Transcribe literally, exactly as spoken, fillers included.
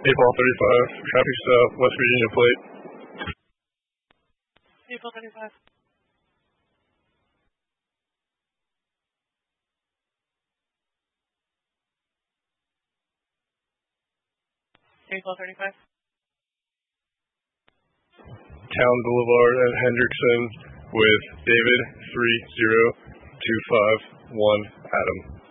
eight ball thirty-five, traffic stop, West Virginia plate. eight ball thirty-five. eight ball thirty-five. Town Boulevard at Hendrickson with David three zero two five one Adam.